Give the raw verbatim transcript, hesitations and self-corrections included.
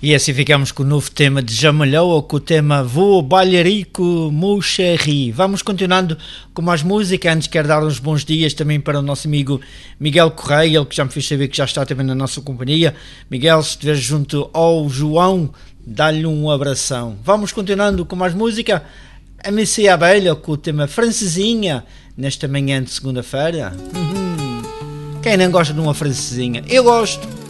E assim ficamos com o novo tema de Jamalhoa, com o tema Vou Bailarico Mon Chéri. Vamos continuando com mais música. Antes quero dar uns bons dias também para o nosso amigo Miguel Correia, ele que já me fez saber que já está também na nossa companhia. Miguel, se estiveres junto ao João, dá-lhe um abração. Vamos continuando com mais música. A Missy Abelha com o tema Francesinha, nesta manhã de segunda-feira. Uhum. Quem não gosta de uma francesinha? Eu gosto.